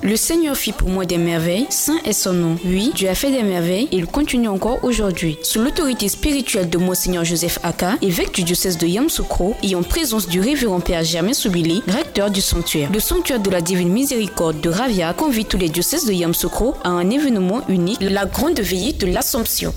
Le Seigneur fit pour moi des merveilles, saint est son nom. Oui, Dieu a fait des merveilles et il continue encore aujourd'hui. Sous l'autorité spirituelle de Monseigneur Joseph Aka, évêque du diocèse de Yamoussoukro, et en présence du révérend Père Germain Soubili, recteur du sanctuaire. Le sanctuaire de la Divine Miséricorde de Ravia convie tous les diocèses de Yamoussoukro à un événement unique, la grande veillée de l'Assomption.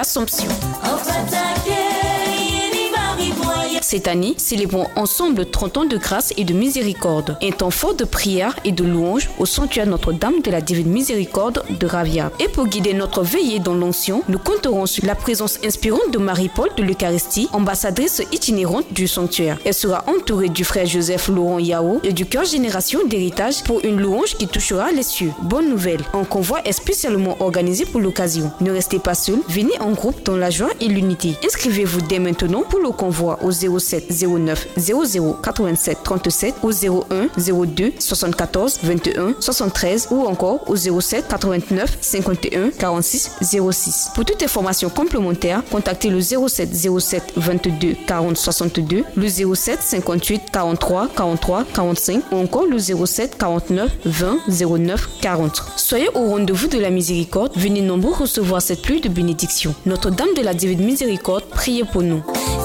Cette année, célébrons ensemble 30 ans de grâce et de miséricorde. Un temps fort de prière et de louange au sanctuaire Notre-Dame de la Divine Miséricorde de Ravia. Et pour guider notre veillée dans l'onction, nous compterons sur la présence inspirante de Marie-Paul de l'Eucharistie, ambassadrice itinérante du sanctuaire. Elle sera entourée du frère Joseph Laurent Yao et du cœur Génération d'Héritage pour une louange qui touchera les cieux. Bonne nouvelle, un convoi est spécialement organisé pour l'occasion. Ne restez pas seuls, venez en groupe dans la joie et l'unité. Inscrivez-vous dès maintenant pour le convoi au 07 09 00 87 37 au 01 02 74 21 73 ou encore au 07 89 51 46 06. Pour toute information complémentaire, contactez le 07 07 22 40 62, le 07 58 43 43 45 ou encore le 07 49 20 09 40. Soyez au rendez-vous de la miséricorde, venez nombreux recevoir cette pluie de bénédiction. Notre-Dame de la Divine Miséricorde, priez pour nous.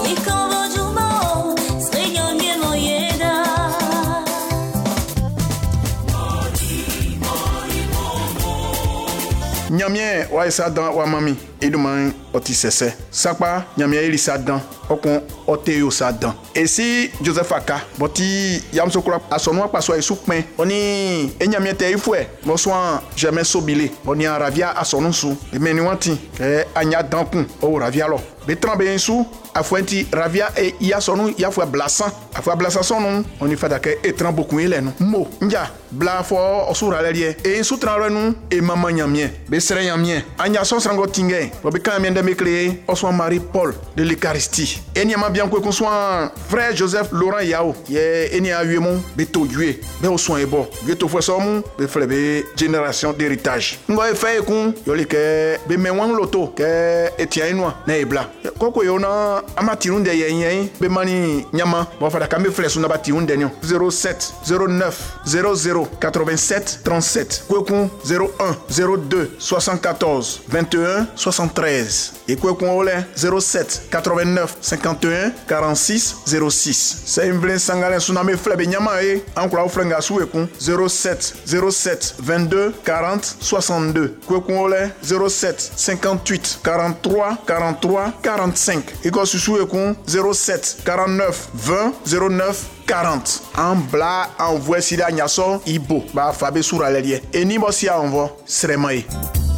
Nyamie wa isa dan wa mami iduman otisese sakpa nyamie elisa dan okon oteyo sa dan esi Joseph Aka boti Yamoussoukro asonwa paso esukpen oni enyamie te ifue mo soan Germain Soubili oni Ravia asonunsu meni wanti ke anya dankun o Ravia lo betrambe insu afuenti Ravia e ya sonu ya fwa blasa sonu oni fada ke etran beaucoup ele no mo nja bla fo osura lelie e insu tranre nu e mama nyamie be sere nyamie anya son srango tinge bo be kan de mekle oswa Marie-Paul de l'Eucharistie eniama bien ko soin frère Joseph Laurent Yao ye enia wiemon be to yue be oswa ebo yue to fo somu be flebe Génération d'Héritage ngo e fe kun yo le ke be menwan loto ke etiainwa na ebla koko yona amatirunde yenyen be mani nyama bo fada kambe flesu na batirunde nyo 07 09 00 87 37 kwekun 01 02 74 21 73 et kwekun ole 07 89 51 46 06 c'est une sangale suname flebe nyama e ankura ofrenga suwekun 07 07 22 40 62 kwekun ole 07 58 43 43 45 et ko suwekun 07 49 20 09 40 en bla envoie sida nyaso ibo ba fabe sura lelie eni bo sia envo sremae